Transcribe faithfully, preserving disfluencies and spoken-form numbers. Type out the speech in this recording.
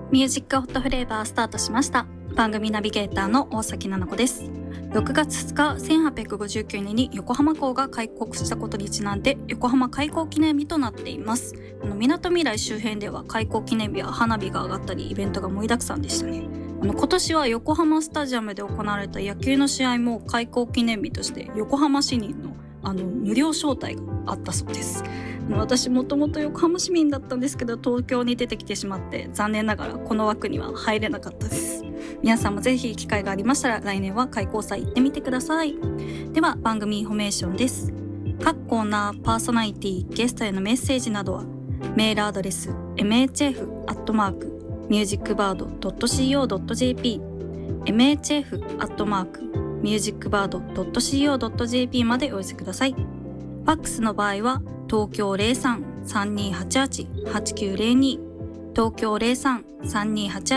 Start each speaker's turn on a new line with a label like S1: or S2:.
S1: ミュージックホットフレーバースタートしました。番組ナビゲーターの大崎奈々子です。ろくがつふつかせんはっぴゃくごじゅうきゅうねんに横浜港が開国したことにちなんで横浜開港記念日となっています。あの港未来周辺では開港記念日は花火が上がったりイベントが盛りだくさんでしたね。あの今年は横浜スタジアムで行われた野球の試合も開港記念日として横浜市民のあの無料招待があったそうです。私もともと横浜市民だったんですけど東京に出てきてしまって残念ながらこの枠には入れなかったです。皆さんもぜひ機会がありましたら来年は開港祭行ってみてください。では番組インフォメーションです。各コーナー、パーソナリティ、ゲストへのメッセージなどはメールアドレス エムエイチエフ アットマーク ミュージックバード ドット シーオー ドット ジェーピー エムエイチエフ アットマーク ミュージックバード ドット シーオー ドット ジェーピー までお寄せください。ファックスの場合は東京 ゼロさん さんにーはちはち はちきゅうゼロに 東京 ゼロさん さんにーはちはち